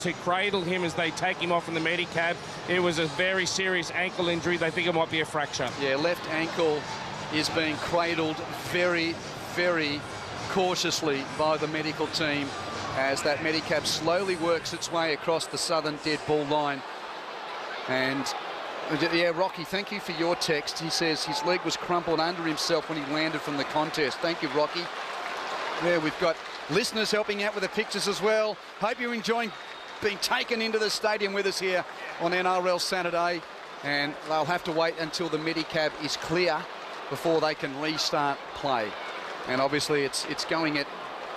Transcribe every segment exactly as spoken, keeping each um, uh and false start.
to cradle him as they take him off in the Medicab. It was a very serious ankle injury. They think it might be a fracture. Yeah, left ankle is being cradled very, very cautiously by the medical team as that Medicab slowly works its way across the southern dead ball line. And yeah, Rocky, thank you for your text. He says his leg was crumpled under himself when he landed from the contest. Thank you, Rocky. Yeah, we've got listeners helping out with the pictures as well. Hope you're enjoying being taken into the stadium with us here on N R L Saturday. And they'll have to wait until the Medicab is clear before they can restart play. And obviously it's it's going at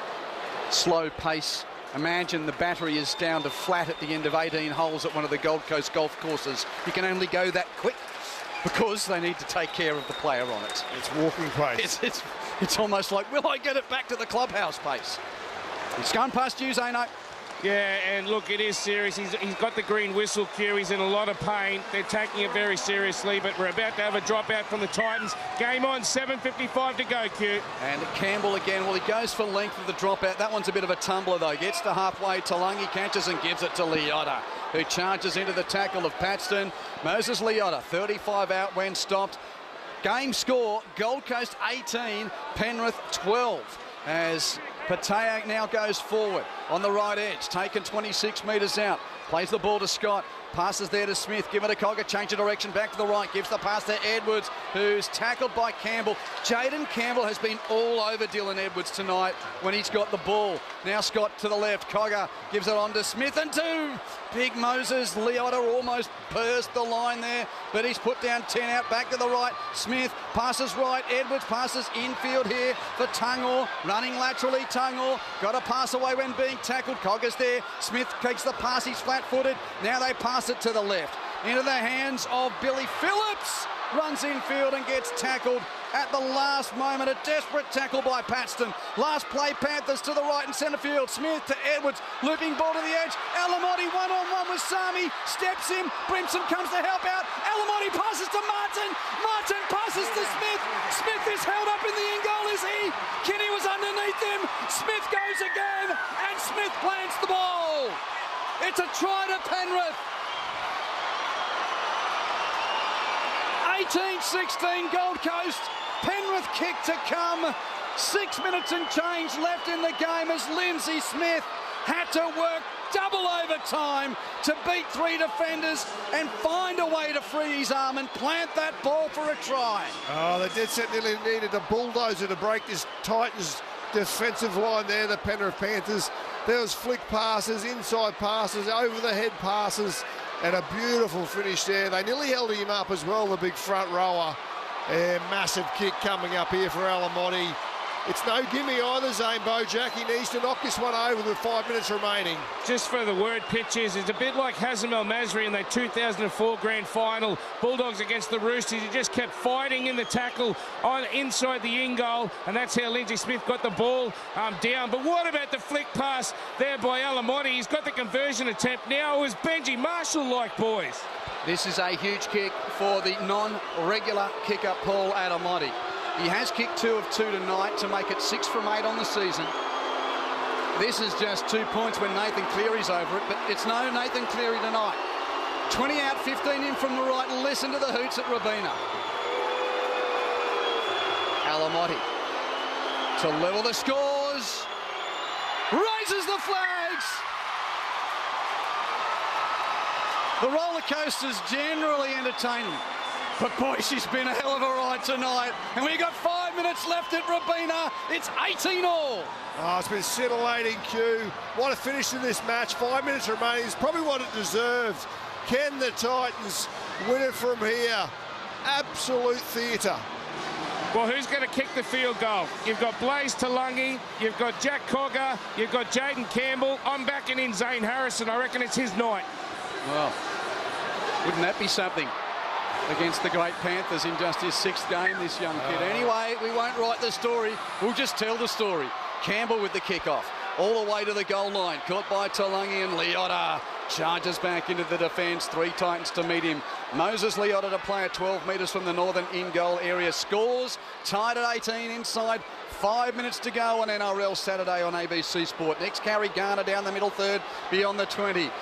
slow pace. Imagine the battery is down to flat at the end of eighteen holes at one of the Gold Coast golf courses. You can only go that quick because they need to take care of the player on it. It's walking pace. It's, it's, it's almost like, will I get it back to the clubhouse pace? It's gone past you, Zano. Yeah, and look, it is serious. He's, he's got the green whistle cue. He's in a lot of pain. They're taking it very seriously, but we're about to have a dropout from the Titans. Game on, seven fifty-five to go, Q. And Campbell again. Well, he goes for length of the dropout. That one's a bit of a tumbler, though. Gets to halfway. Talangi catches and gives it to Leota, who charges into the tackle of Paxton. Moses Leota, thirty-five out when stopped. Game score, Gold Coast eighteen, Penrith twelve, as Petaia now goes forward on the right edge, taken twenty-six metres out, plays the ball to Scott, passes there to Smith, give it to Cogger, change of direction, back to the right, gives the pass to Edwards, who's tackled by Campbell. Jaden Campbell has been all over Dylan Edwards tonight when he's got the ball. Now Scott to the left, Cogger gives it on to Smith and two. Big Moses Leota almost burst the line there, but he's put down ten out, back to the right. Smith passes right, Edwards passes infield here for Tungor, running laterally Tungor, got a pass away when being tackled. Cogger's there, Smith takes the pass, he's flat-footed. Now they pass it to the left, into the hands of Billy Phillips. Runs infield and gets tackled at the last moment. A desperate tackle by Paxton. Last play, Panthers to the right in centre field. Smith to Edwards, looping ball to the edge. Alamotti one-on-one with Sami, steps in. Brimson comes to help out. Alamotti passes to Martin. Martin passes to Smith. Smith is held up in the in goal, is he? Kenny was underneath him. Smith goes again, and Smith plants the ball. It's a try to Penrith. eighteen sixteen Gold Coast, Penrith kick to come. Six minutes and change left in the game as Lindsay Smith had to work double overtime to beat three defenders and find a way to free his arm and plant that ball for a try. Oh, they did certainly needed a bulldozer to break this Titans defensive line there, the Penrith Panthers. There was flick passes, inside passes, over the head passes, and a beautiful finish there. They nearly held him up as well, the big front rower. A massive kick coming up here for Alamotti. It's no gimme either, Zane Bojack. He needs to knock this one over with five minutes remaining. Just for the word pitches, it's a bit like Hazem El Masri in the two thousand four grand final. Bulldogs against the Roosters. He just kept fighting in the tackle on inside the in goal, and that's how Lindsay Smith got the ball um, down. But what about the flick pass there by Alamotti? He's got the conversion attempt now. It was Benji Marshall-like, boys. This is a huge kick for the non-regular kicker, Paul Alamotti. He has kicked two of two tonight to make it six from eight on the season. This is just two points when Nathan Cleary's over it, but it's no Nathan Cleary tonight. twenty out, fifteen in from the right. Listen to the hoots at Robina. Alamotti to level the scores. Raises the flags. The roller coaster's generally entertaining. But boy, she's been a hell of a ride tonight. And we've got five minutes left at Robina. It's eighteen all. Oh, it's been scintillating, Q. What a finish to this match. Five minutes remaining. It's probably what it deserves. Can the Titans win it from here? Absolute theatre. Well, who's going to kick the field goal? You've got Blaze Talangi, you've got Jack Cogger, you've got Jaden Campbell. I'm backing in Zane Harrison. I reckon it's his night. Well, wouldn't that be something against the great Panthers in just his sixth game, this young kid. Oh. Anyway, we won't write the story. We'll just tell the story. Campbell with the kickoff. All the way to the goal line. Caught by Talangi and Leota. Charges back into the defence. Three Titans to meet him. Moses Leota to play at twelve metres from the northern in-goal area. Scores. Tied at eighteen inside Five minutes to go on N R L Saturday on A B C Sport. Next, Carrie Garner down the middle third beyond the twenty.